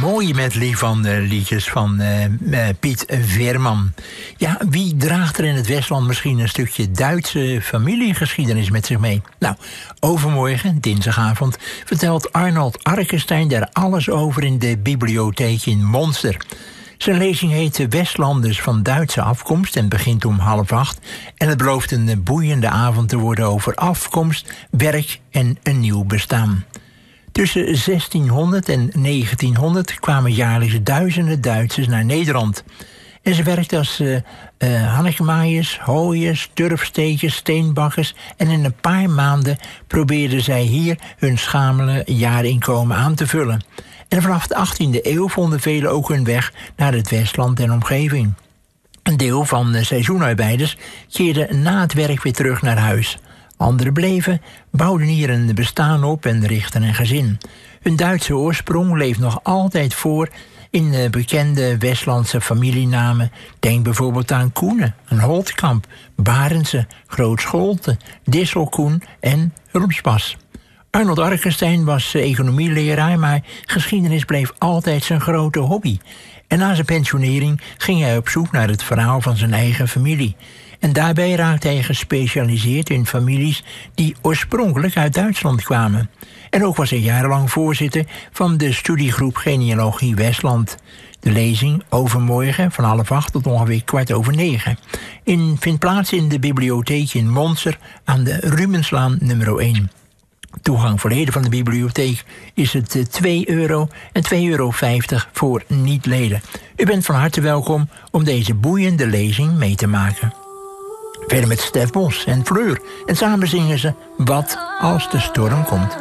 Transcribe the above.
mooie medley van liedjes van Piet Veerman. Ja, wie draagt er in het Westland misschien een stukje Duitse familiegeschiedenis met zich mee? Nou, overmorgen, dinsdagavond, vertelt Arnold Arkenstein daar alles over in de bibliotheek in Monster. Zijn lezing heet Westlanders van Duitse afkomst en begint om 7:30. En het belooft een boeiende avond te worden over afkomst, werk en een nieuw bestaan. Tussen 1600 en 1900 kwamen jaarlijks duizenden Duitsers naar Nederland. En ze werkten als hannekemaaiers, hooiers, turfstekers, steenbakkers. En in een paar maanden probeerden zij hier hun schamele jaarinkomen aan te vullen. En vanaf de 18e eeuw vonden velen ook hun weg naar het Westland en omgeving. Een deel van de seizoenarbeiders keerde na het werk weer terug naar huis. Anderen bleven, bouwden hier een bestaan op en richtten een gezin. Hun Duitse oorsprong leeft nog altijd voor in bekende Westlandse familienamen. Denk bijvoorbeeld aan Koenen, aan Holtkamp, Barendse, Grootscholte, Disselkoen en Hulmspas. Arnold Arkenstein was economieleraar, maar geschiedenis bleef altijd zijn grote hobby. En na zijn pensionering ging hij op zoek naar het verhaal van zijn eigen familie. En daarbij raakte hij gespecialiseerd in families die oorspronkelijk uit Duitsland kwamen. En ook was hij jarenlang voorzitter van de studiegroep Genealogie Westland. De lezing overmorgen van 7:30 tot ongeveer 9:15. Vindt plaats in de bibliotheek in Monster aan de Rumenslaan nummer 1. Toegang voor leden van de bibliotheek is het €2 en €2,50 voor niet-leden. U bent van harte welkom om deze boeiende lezing mee te maken. Verder met Stef Bos en Fleur. En samen zingen ze Wat als de storm komt.